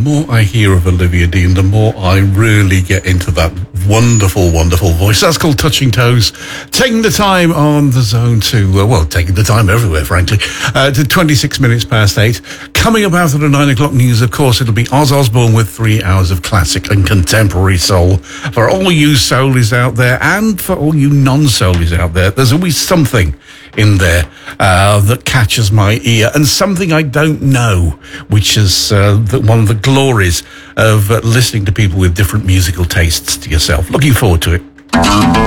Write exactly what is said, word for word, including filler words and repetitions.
more I hear of Olivia Dean, the more I really get into that wonderful, wonderful voice. That's called Touching Toes. Taking the time on the zone to, uh, well, taking the time everywhere, frankly, uh, to twenty-six minutes past eight. Coming up after the nine o'clock news, of course, it'll be Oz Osbourne with three hours of classic and contemporary soul. For all you soulies out there, and for all you non-soulies out there, there's always something in there uh, that catches my ear, and something I don't know, which is uh, the, one of the glories of uh, listening to people with different musical tastes to yourself. Looking forward to it.